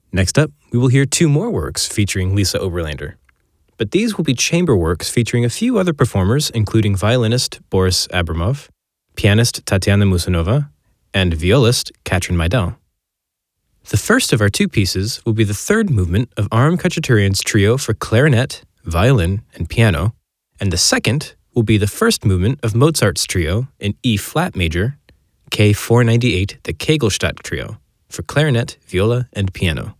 Next up, we will hear two more works featuring Lisa Oberlander. But these will be chamber works featuring a few other performers, including violinist Boris Abramov, pianist Tatiana Musanova, and violist Katrin Maidal. The first of our two pieces will be the third movement of Aram Khachaturian's trio for clarinet, violin, and piano, and the second will be the first movement of Mozart's trio in E-flat major, K498, the Kegelstadt Trio, for clarinet, viola, and piano.